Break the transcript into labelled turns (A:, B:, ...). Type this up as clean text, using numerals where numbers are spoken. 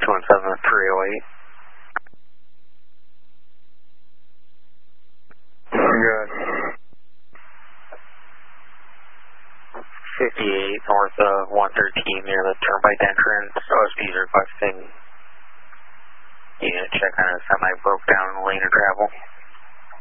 A: 217-308.
B: Good.
A: 58 north of 113 near the turnpike entrance. OSP's requesting unit check on a semi broke down lane of travel.